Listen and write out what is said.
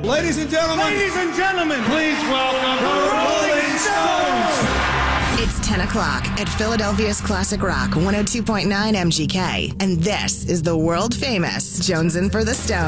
Ladies and gentlemen, please welcome the Rolling Stones. It's 10 o'clock at Philadelphia's Classic Rock 102.9 MGK. And this is the world famous Jonesin' for the Stones.